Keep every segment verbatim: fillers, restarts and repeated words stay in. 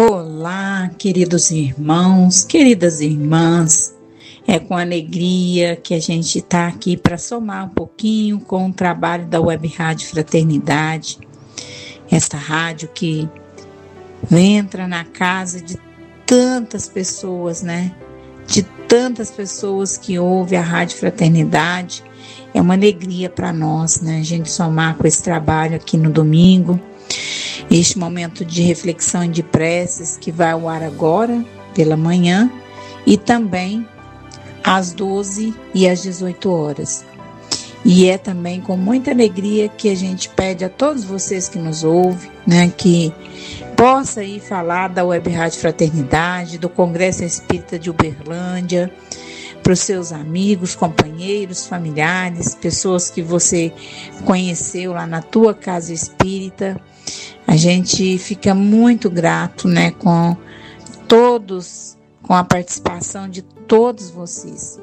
Olá, queridos irmãos, queridas irmãs. É com alegria que a gente está aqui para somar um pouquinho com o trabalho da Web Rádio Fraternidade. Esta rádio que entra na casa de tantas pessoas, né? De tantas pessoas que ouvem a Rádio Fraternidade. É uma alegria para nós, né? A gente somar com esse trabalho aqui no domingo. Este momento de reflexão e de preces que vai ao ar agora, pela manhã, e também às doze e às dezoito horas. E é também com muita alegria que a gente pede a todos vocês que nos ouvem, né, que possa ir falar da Web Rádio Fraternidade, do Congresso Espírita de Uberlândia, para os seus amigos, companheiros, familiares, pessoas que você conheceu lá na tua casa espírita. A gente fica muito grato, né, com todos, com a participação de todos vocês.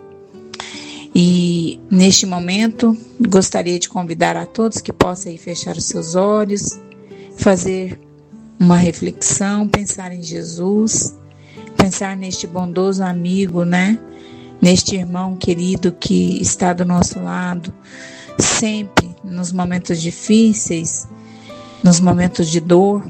E neste momento, gostaria de convidar a todos que possam aí fechar os seus olhos, fazer uma reflexão, pensar em Jesus, pensar neste bondoso amigo, né, neste irmão querido que está do nosso lado, sempre nos momentos difíceis, nos momentos de dor,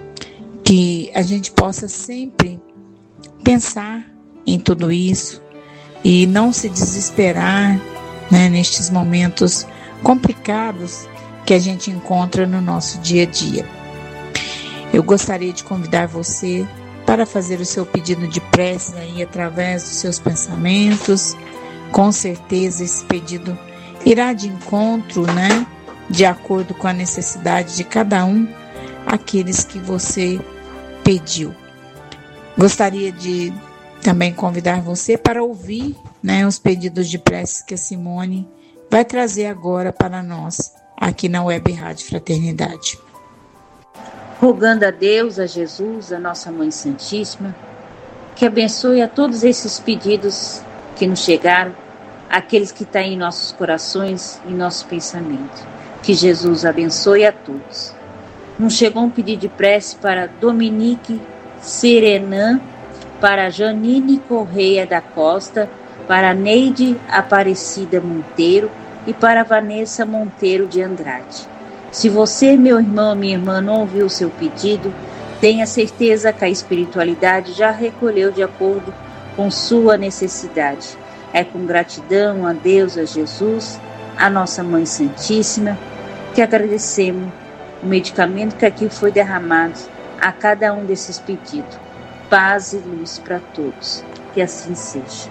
que a gente possa sempre pensar em tudo isso e não se desesperar, né, nestes momentos complicados que a gente encontra no nosso dia a dia. Eu gostaria de convidar você para fazer o seu pedido de prece aí através dos seus pensamentos. Com certeza esse pedido irá de encontro, né, de acordo com a necessidade de cada um, aqueles que você pediu. Gostaria de também convidar você para ouvir, né, os pedidos de preces que a Simone vai trazer agora para nós, aqui na Web Rádio Fraternidade. Rogando a Deus, a Jesus, a nossa Mãe Santíssima, que abençoe a todos esses pedidos que nos chegaram, aqueles que estão em nossos corações e nossos pensamentos. Que Jesus abençoe a todos. Nos chegou um pedido de prece para Dominique Serenan, para Janine Correia da Costa, para Neide Aparecida Monteiro e para Vanessa Monteiro de Andrade. Se você, meu irmão, minha irmã, não ouviu o seu pedido, tenha certeza que a espiritualidade já recolheu de acordo com sua necessidade. É com gratidão a Deus, a Jesus, a nossa Mãe Santíssima, que agradecemos o medicamento que aqui foi derramado a cada um desses pedidos. Paz e luz para todos. Que assim seja.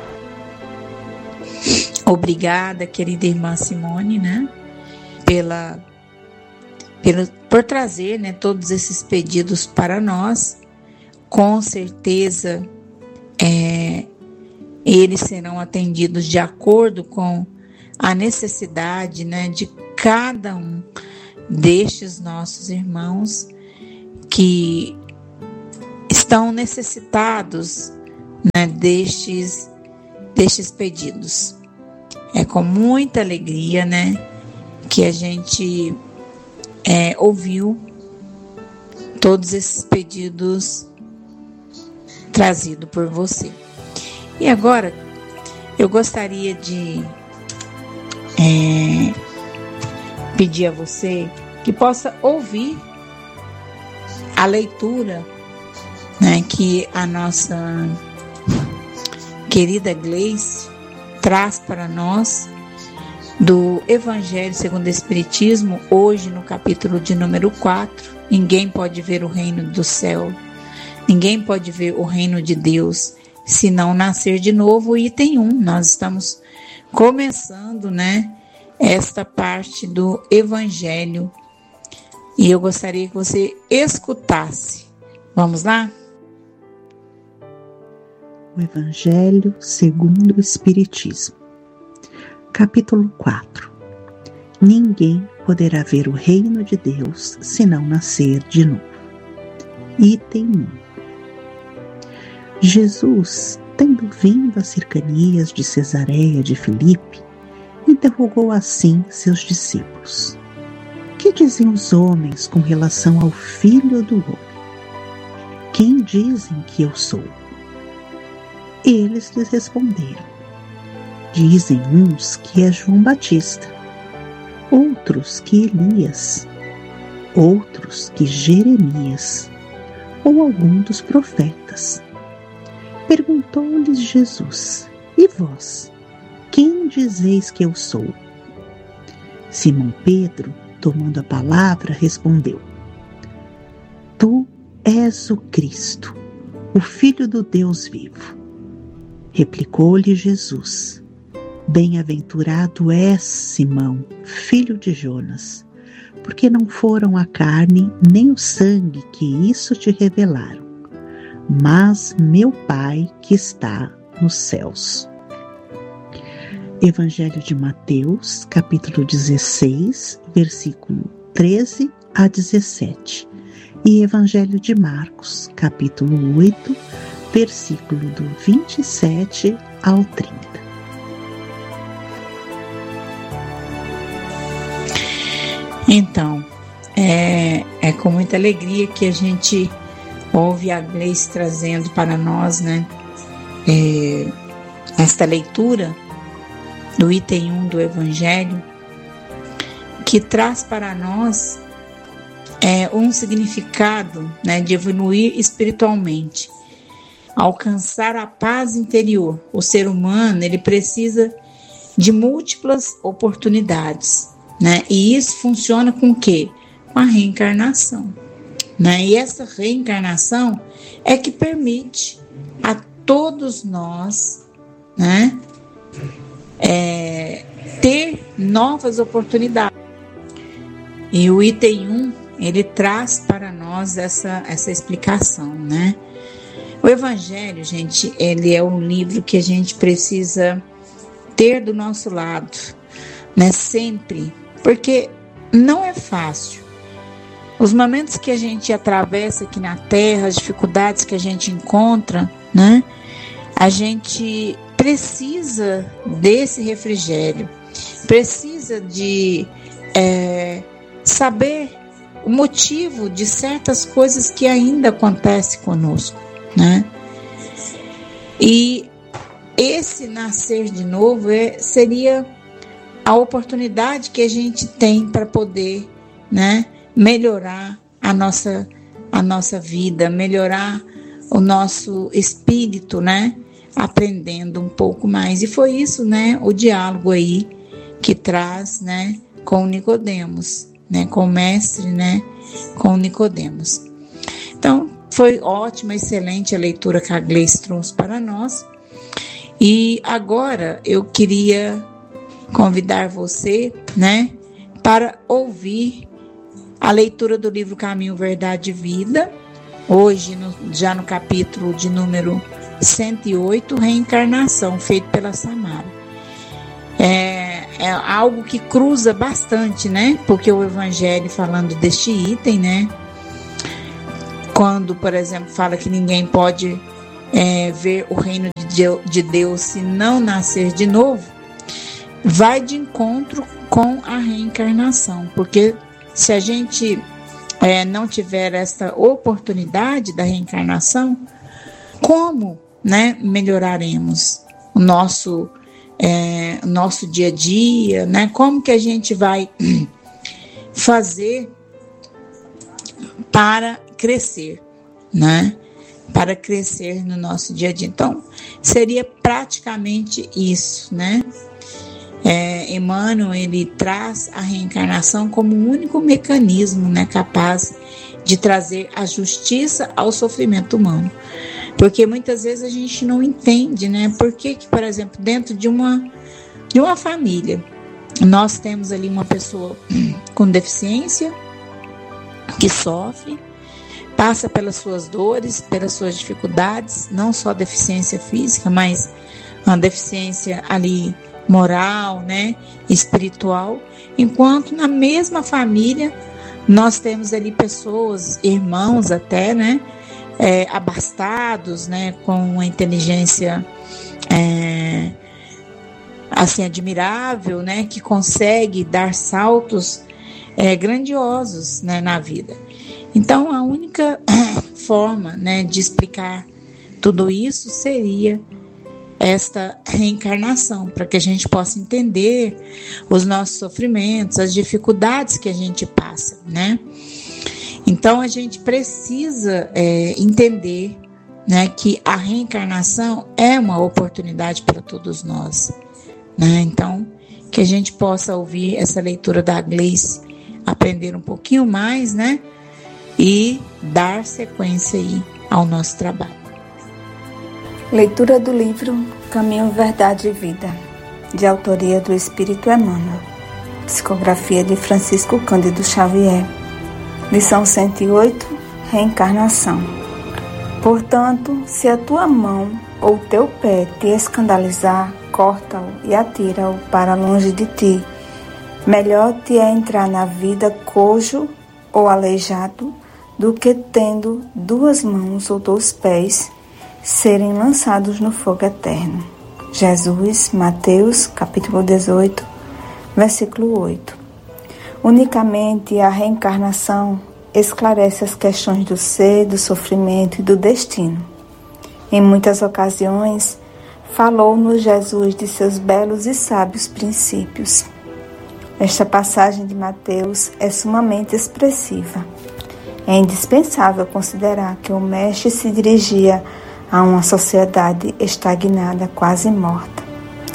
Obrigada, querida irmã Simone, né, pela, pela, por trazer, né, todos esses pedidos para nós. Com certeza, é, eles serão atendidos de acordo com a necessidade, né, de cada um destes nossos irmãos que estão necessitados, né, destes, destes pedidos. É com muita alegria, né, que a gente é, ouviu todos esses pedidos trazidos por você. E agora, eu gostaria de é, pedir a você que possa ouvir a leitura, né, que a nossa querida Gleice traz para nós do Evangelho segundo o Espiritismo, hoje no capítulo de número quatro. Ninguém pode ver o reino do céu, ninguém pode ver o reino de Deus se não nascer de novo. Item um, nós estamos começando, né, esta parte do Evangelho, e eu gostaria que você escutasse. Vamos lá? O Evangelho segundo o Espiritismo, capítulo quatro. Ninguém poderá ver o reino de Deus se não nascer de novo. Item um. Jesus, tendo vindo às cercanias de Cesareia de Filipe, interrogou assim seus discípulos: que dizem os homens com relação ao Filho do Homem? quem dizem que eu sou? Eles lhes responderam: dizem uns que é João Batista, outros que Elias, outros que Jeremias, ou algum dos profetas. Perguntou-lhes Jesus: e vós, quem dizeis que eu sou? Simão Pedro, tomando a palavra, respondeu: tu és o Cristo, o Filho do Deus vivo. Replicou-lhe Jesus: bem-aventurado és, Simão, filho de Jonas, porque não foram a carne nem o sangue que isso te revelaram, mas meu Pai que está nos céus. Evangelho de Mateus, capítulo dezesseis, versículo treze a dezessete. E Evangelho de Marcos, capítulo oito, versículo do vinte e sete ao trinta. Então, é, é com muita alegria que a gente ouve a Gleice trazendo para nós, né, é, esta leitura do item um do Evangelho, que traz para nós é, um significado, né, de evoluir espiritualmente, alcançar a paz interior. O ser humano, ele precisa de múltiplas oportunidades, né, e isso funciona com o quê? Com a reencarnação, né, e essa reencarnação é que permite a todos nós, né, é, ter novas oportunidades. E o item um, ele traz para nós essa, essa explicação, né? O Evangelho, gente, ele é um livro que a gente precisa ter do nosso lado, né? Sempre, porque não é fácil. Os momentos que a gente atravessa aqui na Terra, as dificuldades que a gente encontra, né? A gente precisa desse refrigério, precisa de é, saber o motivo de certas coisas que ainda acontecem conosco, né? E esse nascer de novo é, seria a oportunidade que a gente tem para poder, né, melhorar a nossa, a nossa vida, melhorar o nosso espírito, né? Aprendendo um pouco mais. E foi isso, né, o diálogo aí que traz, né, com Nicodemos, né, com o mestre, né, com Nicodemos. Então, foi ótima, excelente a leitura que a Gleice trouxe para nós. E agora eu queria convidar você, né, para ouvir a leitura do livro Caminho, Verdade e Vida, hoje no, já no capítulo de número cento e oito, Reencarnação, feito pela Samara. É, é algo que cruza bastante, né? Porque o Evangelho, falando deste item, né? Quando, por exemplo, fala que ninguém pode é, ver o reino de Deus se não nascer de novo, vai de encontro com a reencarnação. Porque se a gente é, não tiver essa oportunidade da reencarnação, como, né, melhoraremos o nosso, é, nosso dia a dia, né? Como que a gente vai fazer para crescer, né? Para crescer no nosso dia a dia. Então, seria praticamente isso, né? É, Emmanuel, ele traz a reencarnação como o único mecanismo, né, capaz de trazer a justiça ao sofrimento humano. Porque muitas vezes a gente não entende, né? Por que, que, por exemplo, dentro de uma, de uma família, nós temos ali uma pessoa com deficiência, que sofre, passa pelas suas dores, pelas suas dificuldades, não só deficiência física, mas uma deficiência ali moral, né? Espiritual. Enquanto na mesma família, nós temos ali pessoas, irmãos até, né? É, abastados, né, com uma inteligência é, assim admirável, né, que consegue dar saltos é, grandiosos, né, na vida. Então, a única forma, né, de explicar tudo isso seria esta reencarnação, para que a gente possa entender os nossos sofrimentos, as dificuldades que a gente passa, né? Então a gente precisa é, entender, né, que a reencarnação é uma oportunidade para todos nós, né? Então que a gente possa ouvir essa leitura da Gleice, aprender um pouquinho mais, né? E dar sequência aí ao nosso trabalho. Leitura do livro Caminho, Verdade e Vida, de autoria do Espírito Emmanuel, psicografia de Francisco Cândido Xavier, lição cento e oito, Reencarnação. Portanto, se a tua mão ou teu pé te escandalizar, corta-o e atira-o para longe de ti. Melhor te é entrar na vida cojo ou aleijado do que tendo duas mãos ou dois pés serem lançados no fogo eterno. Jesus, Mateus, capítulo dezoito, versículo oito. Unicamente a reencarnação esclarece as questões do ser, do sofrimento e do destino. Em muitas ocasiões, falou-nos Jesus de seus belos e sábios princípios. Esta passagem de Mateus é sumamente expressiva. É indispensável considerar que o Mestre se dirigia a uma sociedade estagnada, quase morta.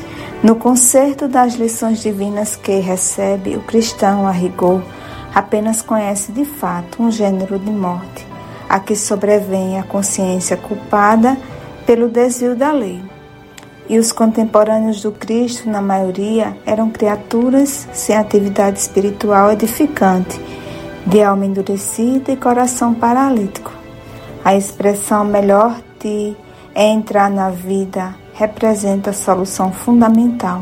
No concerto das lições divinas que recebe, o cristão, a rigor, apenas conhece de fato um gênero de morte, a que sobrevém a consciência culpada pelo desvio da lei. E os contemporâneos do Cristo, na maioria, eram criaturas sem atividade espiritual edificante, de alma endurecida e coração paralítico. A expressão melhor te é entrar na vida representa a solução fundamental.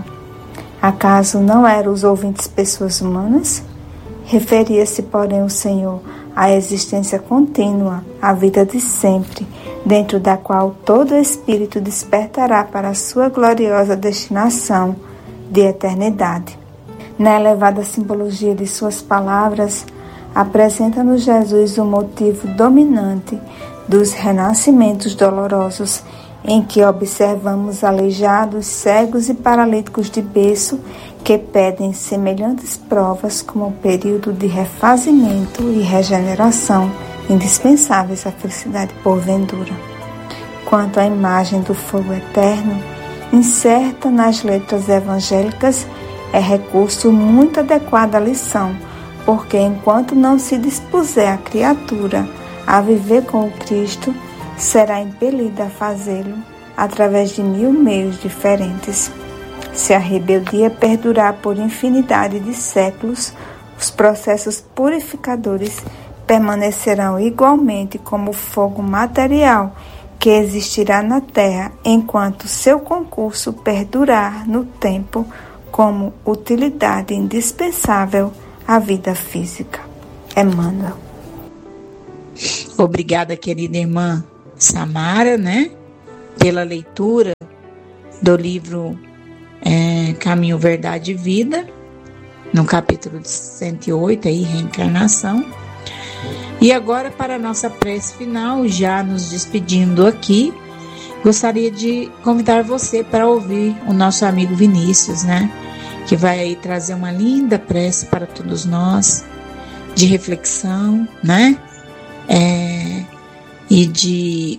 Acaso não eram os ouvintes pessoas humanas? Referia-se, porém, o Senhor à existência contínua, à vida de sempre, dentro da qual todo espírito despertará para a sua gloriosa destinação de eternidade. Na elevada simbologia de suas palavras, apresenta-nos Jesus o motivo dominante dos renascimentos dolorosos, em que observamos aleijados, cegos e paralíticos de berço que pedem semelhantes provas como um período de refazimento e regeneração indispensáveis à felicidade por ventura. Quanto à imagem do fogo eterno, incerta nas letras evangélicas, é recurso muito adequado à lição, porque enquanto não se dispuser a criatura a viver com o Cristo, será impelida a fazê-lo através de mil meios diferentes. Se a rebeldia perdurar por infinidade de séculos, os processos purificadores permanecerão igualmente como fogo material que existirá na terra enquanto seu concurso perdurar no tempo como utilidade indispensável à vida física. Emmanuel. Obrigada, querida irmã Samara, né, pela leitura do livro é, Caminho, Verdade e Vida, no capítulo cento e oito, aí, Reencarnação. E agora, para a nossa prece final, já nos despedindo aqui, gostaria de convidar você para ouvir o nosso amigo Vinícius, né, que vai aí trazer uma linda prece para todos nós, de reflexão, né, é, e de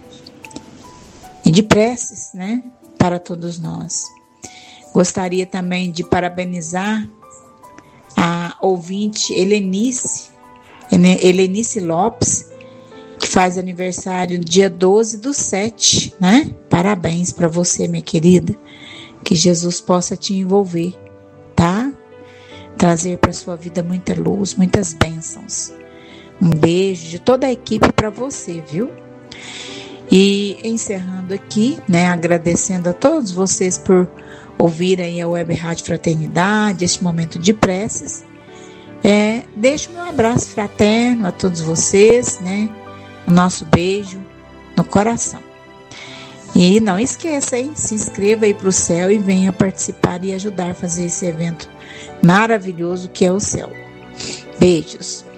e de preces, né, para todos nós. Gostaria também de parabenizar a ouvinte Helenice, Helenice Lopes, que faz aniversário dia doze do sete, né? Parabéns para você, minha querida. Que Jesus possa te envolver, tá? Trazer para sua vida muita luz, muitas bênçãos. Um beijo de toda a equipe para você, viu? E encerrando aqui, né, agradecendo a todos vocês por ouvirem a Web Rádio Fraternidade, este momento de preces. É, deixo meu abraço fraterno a todos vocês, né? O nosso beijo no coração. E não esqueça, hein? Se inscreva aí para o céu e venha participar e ajudar a fazer esse evento maravilhoso que é o céu. Beijos.